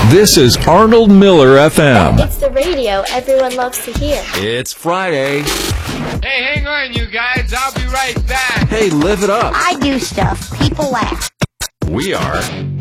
This is Arnold Miller FM. It's the radio everyone loves to hear. It's Friday. Hey, hang on, you guys. I'll be right back. Hey, live it up. I do stuff. People laugh. We are